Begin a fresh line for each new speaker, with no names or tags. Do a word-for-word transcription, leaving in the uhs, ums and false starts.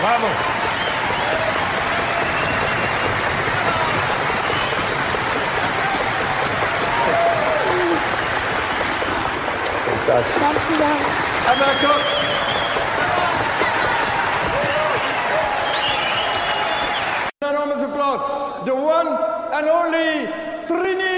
Bravo.
Ah d'accord. Enormous applause. The one and only Trini